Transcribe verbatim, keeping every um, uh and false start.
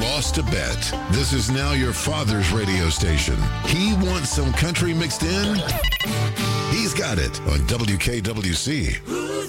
lost a bet. This is now your father's radio station. He wants some country mixed in? He's got it on W K W C.